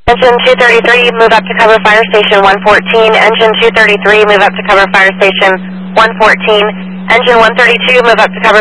Engine 233, move up to cover fire station 114. Engine 233, move up to cover fire station 114. Engine 132, move up to cover